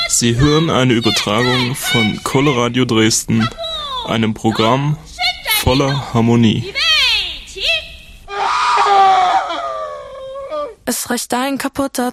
Sie hören eine Übertragung von Coloradio Dresden, einem Programm voller Harmonie. Es reicht ein kaputter